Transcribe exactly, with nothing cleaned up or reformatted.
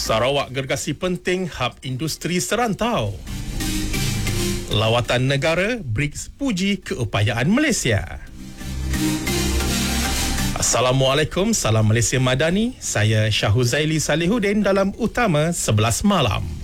Sarawak gergasi penting hub industri serantau. Lawatan negara BRICS puji keupayaan Malaysia. Assalamualaikum, salam Malaysia Madani. Saya Syahuzaili Salihuddin dalam Utama sebelas Malam.